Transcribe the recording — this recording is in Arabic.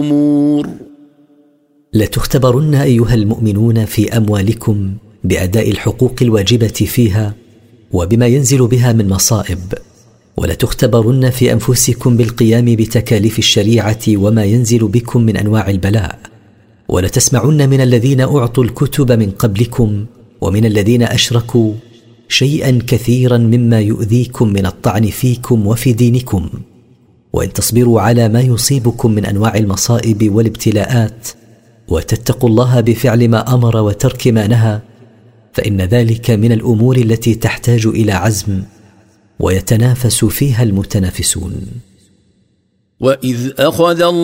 لتختبرن أيها المؤمنون في أموالكم بأداء الحقوق الواجبة فيها وبما ينزل بها من مصائب، ولتختبرن في أنفسكم بالقيام بتكاليف الشريعة وما ينزل بكم من أنواع البلاء، ولتسمعن من الذين أعطوا الكتب من قبلكم ومن الذين أشركوا شيئا كثيرا مما يؤذيكم من الطعن فيكم وفي دينكم، وإن تصبروا على ما يصيبكم من أنواع المصائب والابتلاءات وتتقوا الله بفعل ما أمر وترك ما نهى، فإن ذلك من الأمور التي تحتاج إلى عزم ويتنافس فيها المتنافسون. وإذ أخذ